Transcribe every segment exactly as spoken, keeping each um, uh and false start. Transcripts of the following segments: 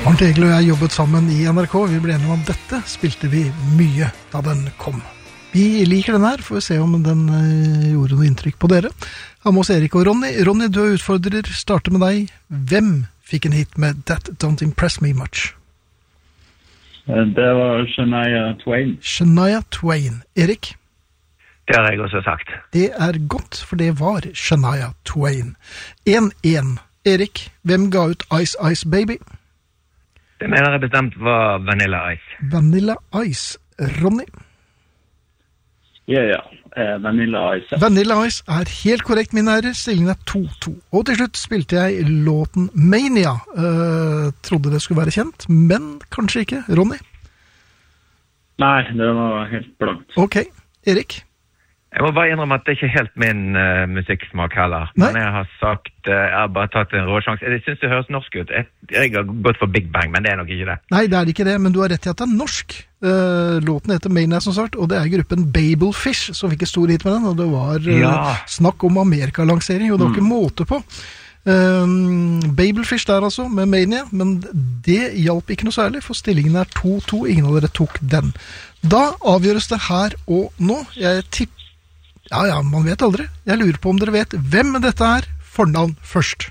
Arnt Egil og jeg jobbet sammen i N R K. Vi ble enige om at dette spilte vi mye da den kom. Vi liker den her, får vi se om den uh, gjorde noe inntrykk på dere. Her må oss Erik og Ronny. Ronny, du er utfordrer. Starter med deg. Hvem fikk en hit med That Don't Impress Me Much? Det var Shania Twain. Shania Twain. Erik? Det har jeg også sagt. Det er godt, for det var Shania Twain. en en. Erik, hvem ga ut Ice Ice Baby? Det mener jeg bestemt var Vanilla Ice. Vanilla Ice. Ronny? Ja, ja. Eh, Vanilla Ice. Vanilla Ice er helt korrekt, mine herrer. Stillingen er to to. Og til slutt spilte jeg låten Mania. Uh, trodde det skulle være kjent, men kanskje ikke. Ronny? Nei, det var helt blankt. Ok. Erik? Jeg må bare innrømme at det er ikke helt min uh, musikksmak heller. Nei. Men jeg har sagt, uh, jeg har bare tatt en råsjans. Jeg synes det høres norsk ut. Jeg, jeg har gått for Big Bang, men det er nok ikke det. Nei, det er ikke det, men du har rett i at det er norsk. Uh, låten heter Mania, som sagt, og det er gruppen Babelfish som fikk et stor hit med den, og det var uh, Ja. snakk om Amerikalansering, og det var ikke måte på. Um, Babelfish der altså, med Mania, men det hjalp ikke noe særlig, for stillingen er to to. Ingen av dere tok den. Da avgjøres det her og nå. Jeg tipper Ja, ja, man vet aldri. Jeg lurer på om dere vet hvem dette er. Fornavn først.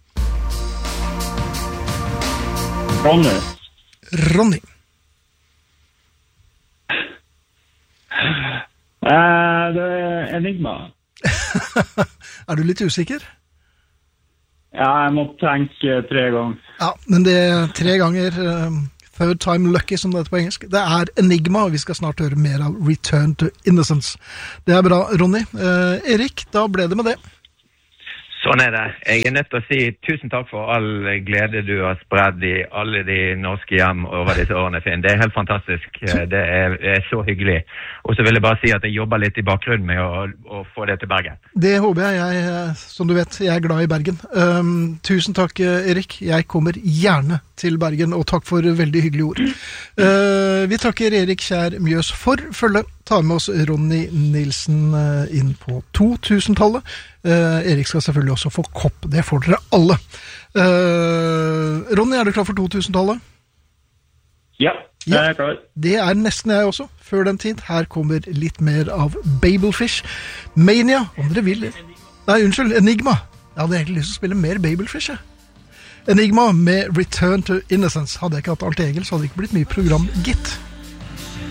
Ronny. Ronny. Eh, det er Enigma. Er du litt usikker? Ja, jeg må tenke tre ganger. Ja, men det er tre ganger um, third time lucky, som det heter på engelsk. Det er Enigma, og vi skal snart høre mer av Return to Innocence. Det er bra, Ronny. Uh, Erik, da ble det med det. Sånn er det. Jeg er nødt til å si tusen takk for all glede du har spredd i alle de norske hjem over disse årene, Finn. Det er helt fantastisk. Det er, er så hyggelig. Og så vil jeg bare si at jeg jobber litt i bakgrunnen med å, å få det til Bergen. Det håper jeg. jeg. Som du vet, jeg er glad i Bergen. Um, tusen takk, Erik. Jeg kommer gjerne til Bergen, og takk for veldig hyggelige ord. Uh, vi takker Erik Kjær Mjøs for følge. Tar med oss Ronny Nilsen uh, inn på to tusen-tallet. Uh, Erik skal selvfølgelig også få kopp. Det får dere alle. Uh, Ronny, er du klar for to tusen-tallet? Ja, jeg er klar. Det er nesten jeg også, før den tid. Her kommer litt mer av Babelfish. Mania, om dere vil. Nei, unnskyld, Enigma. Jeg hadde egentlig lyst til å spille mer Babelfish, jeg. Enigma med Return to Innocence. Hadde jeg ikke hatt Arnt Egil, så hadde det ikke blitt mye program, gitt.